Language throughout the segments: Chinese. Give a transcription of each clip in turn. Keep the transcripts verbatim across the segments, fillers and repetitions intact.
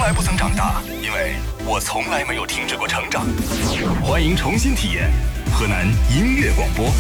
来不曾长大，因为我从来没有停止过成长。欢迎重新体验河南音乐广播。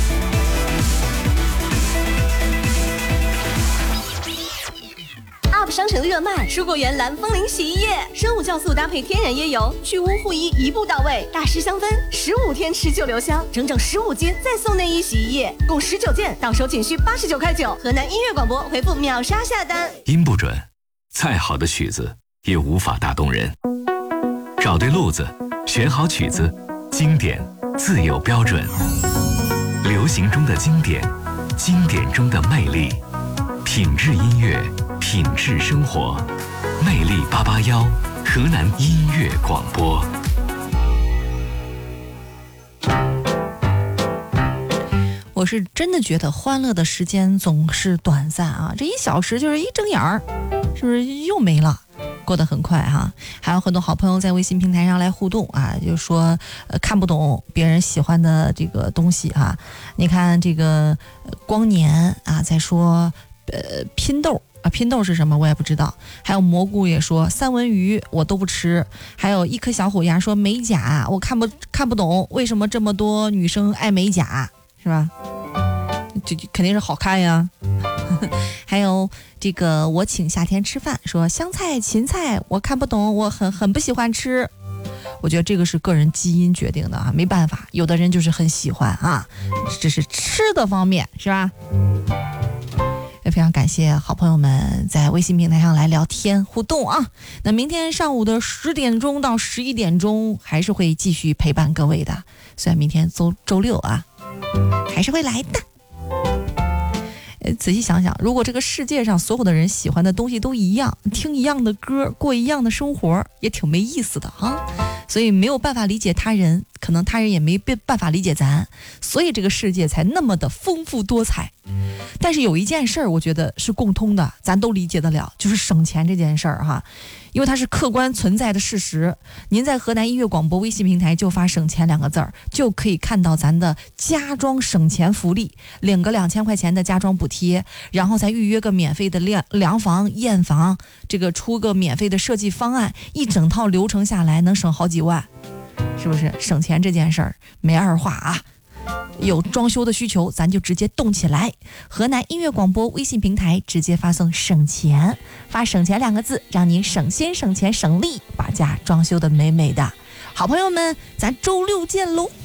U P 商城热卖，蔬果园蓝风铃洗衣液，生物酵素搭配天然椰油，去污护衣一步到位，大师香氛，十五天持久留香，整整十五件再送内衣洗衣液，共十九件，到手仅需八十九块九。河南音乐广播回复秒杀下单。 音不准，再好的曲子也无法打动人。找对路子，选好曲子，经典自有标准。流行中的经典，经典中的魅力，品质音乐，品质生活。魅力八八幺，河南音乐广播。 我是真的觉得欢乐的时间总是短暂啊，这一小时就是一睁眼儿，是不是又没了？过得很快哈。还有很多好朋友在微信平台上来互动啊，就说、呃、看不懂别人喜欢的这个东西哈。你看这个、呃、光年啊在说呃拼豆啊，拼豆是什么我也不知道。还有蘑菇也说三文鱼我都不吃。还有一颗小虎牙说美甲我看不看不懂，为什么这么多女生爱美甲，是吧？这肯定是好看呀。还有这个我请夏天吃饭说香菜芹菜我看不懂，我很很不喜欢吃。我觉得这个是个人基因决定的啊，没办法，有的人就是很喜欢啊，这是吃的方面，是吧？也非常感谢好朋友们在微信平台上来聊天互动啊。那明天上午的十点钟到十一点钟还是会继续陪伴各位的，虽然明天周周六啊还是会来的。仔细想想，如果这个世界上所有的人喜欢的东西都一样，听一样的歌，过一样的生活，也挺没意思的啊。所以没有办法理解他人，可能他人也没办法理解咱，所以这个世界才那么的丰富多彩。但是有一件事儿我觉得是共通的，咱都理解得了，就是省钱这件事儿哈，因为它是客观存在的事实。您在河南音乐广播微信平台就发省钱两个字儿，就可以看到咱的家装省钱福利，领个两千块钱的家装补贴，然后再预约个免费的量量房验房，这个出个免费的设计方案，一整套流程下来能省好几万，是不是？省钱这件事儿没二话啊。有装修的需求咱就直接动起来，河南音乐广播微信平台直接发送省钱，发省钱两个字，让您省心省钱省力，把家装修的美美的。好朋友们，咱周六见喽。